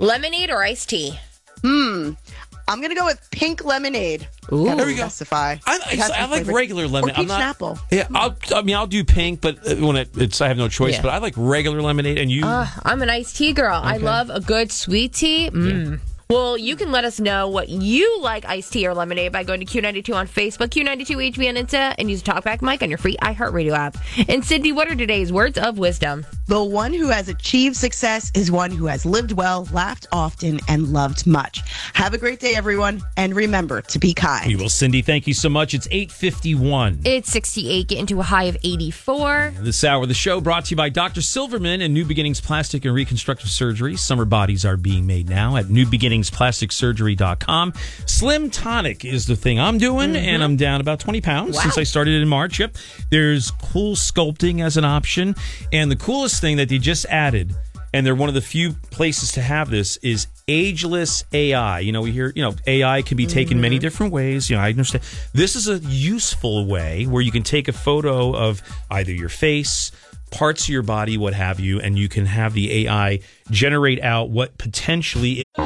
Lemonade or iced tea? I'm going to go with pink lemonade. Ooh. Gotta There we go. specify. I like regular lemonade. Or peach and apple. Yeah, I'll do pink, but when I have no choice. Yeah. But I like regular lemonade. And you? I'm an iced tea girl. I love a good sweet tea. Yeah. Well, you can let us know what you like, iced tea or lemonade, by going to Q92 on Facebook, Q92HB on Insta, and use Talkback Mike on your free iHeartRadio app. And Sydney, what are today's words of wisdom? The one who has achieved success is one who has lived well, laughed often, and loved much. Have a great day, everyone, and remember to be kind. We will, Cindy. Thank you so much. It's 8:51. It's 68, getting to a high of 84. This hour of the show brought to you by Dr. Silverman and New Beginnings Plastic and Reconstructive Surgery. Summer bodies are being made now at newbeginningsplasticsurgery.com. Slim Tonic is the thing I'm doing, and I'm down about 20 pounds since I started in March. Yep. There's cool sculpting as an option, and the coolest thing that they just added, and they're one of the few places to have this, is ageless AI. We hear, AI can be taken many different ways. I understand. This is a useful way where you can take a photo of either your face, parts of your body, what have you, and you can have the AI generate out what potentially